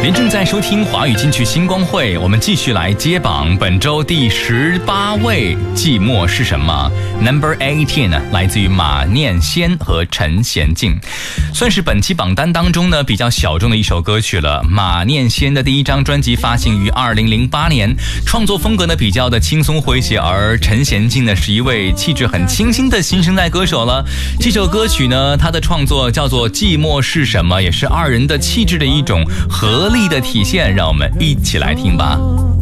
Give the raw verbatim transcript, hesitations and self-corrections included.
您正在收听华语金曲星光会，我们继续来揭榜本周第十八位，寂寞是什么 Number eighteen 呢，来自于马念先和陈娴静，算是本期榜单当中呢比较小众的一首歌曲了。马念先的第一张专辑发行于二零零八年，创作风格呢比较的轻松诙谐，而陈娴静呢是一位气质很清新的新生代歌手了。这首歌曲呢，它的创作叫做寂寞是什么，也是二人的气质的一种合力的体现，让我们一起来听吧。